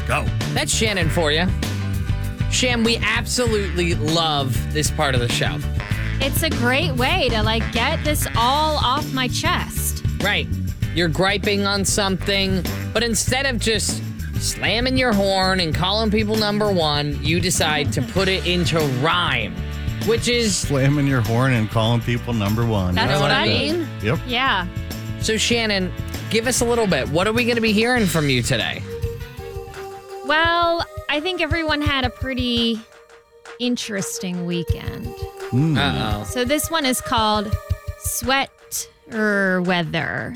go. That's Shannon for you. Shan, we absolutely love this part of the show. It's a great way to get this all off my chest. Right. You're griping on something, but instead of just slamming your horn and calling people number one, you decide to put it into rhyme, which is... Slamming your horn and calling people number one. That's You know what I funny. mean? Yep. Yeah. So, Shannon, give us a little bit. What are we going to be hearing from you today? Well, I think everyone had a pretty interesting weekend. Uh-oh. So this one is called Sweat Weather.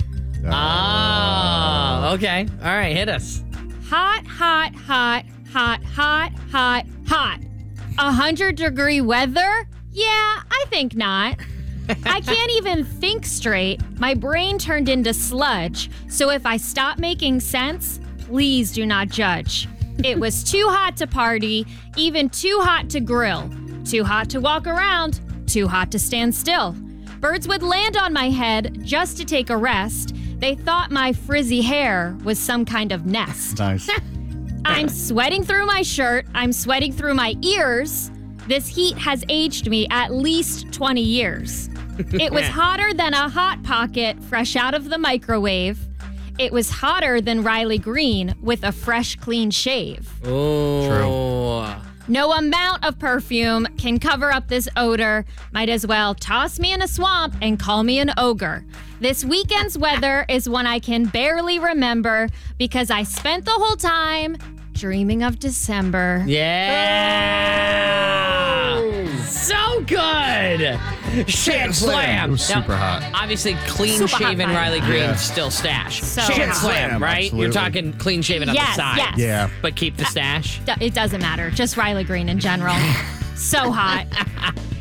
Oh, okay. All right, hit us. Hot, hot, hot, hot, hot, hot, hot. 100-degree weather? Yeah, I think not. I can't even think straight. My brain turned into sludge. So if I stop making sense, please do not judge. It was too hot to party, even too hot to grill, too hot to walk around, too hot to stand still. Birds would land on my head just to take a rest. They thought my frizzy hair was some kind of nest. Nice. I'm sweating through my shirt. I'm sweating through my ears. This heat has aged me at least 20 years. It was hotter than a Hot Pocket fresh out of the microwave. It was hotter than Riley Green with a fresh, clean shave. Oh. No amount of perfume can cover up this odor. Might as well toss me in a swamp and call me an ogre. This weekend's weather is one I can barely remember because I spent the whole time dreaming of December. Yeah. So good. Shan Slam. It was super hot. Obviously, Super clean-shaven hot. Riley Green Yeah. still stash. So Shan hot. Slam, right? Absolutely. You're talking clean-shaven on the Yes, side. yes. Yeah. But keep the stash. It doesn't matter. Just Riley Green in general. So hot.